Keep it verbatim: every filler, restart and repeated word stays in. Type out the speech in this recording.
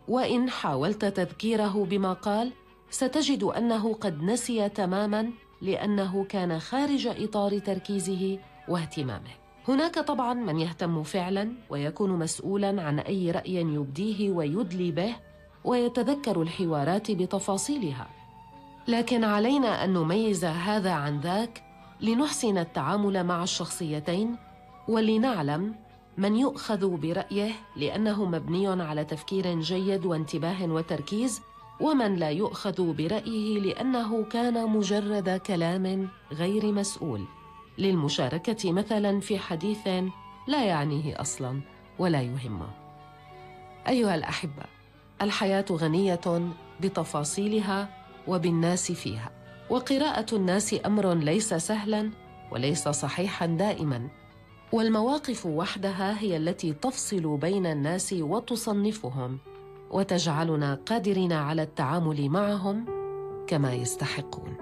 وإن حاولت تذكيره بما قال ستجد أنه قد نسي تماماً لأنه كان خارج إطار تركيزه واهتمامه. هناك طبعاً من يهتم فعلاً ويكون مسؤولاً عن أي رأي يبديه ويدلي به ويتذكر الحوارات بتفاصيلها، لكن علينا أن نميز هذا عن ذاك لنحسن التعامل مع الشخصيتين، ولنعلم من يؤخذ برأيه لأنه مبني على تفكير جيد وانتباه وتركيز، ومن لا يؤخذ برأيه لأنه كان مجرد كلام غير مسؤول للمشاركة مثلاً في حديث لا يعنيه أصلاً ولا يهمه. أيها الأحبة، الحياة غنية بتفاصيلها وبالناس فيها، وقراءة الناس أمر ليس سهلاً وليس صحيحاً دائماً، والمواقف وحدها هي التي تفصل بين الناس وتصنفهم وتجعلنا قادرين على التعامل معهم كما يستحقون.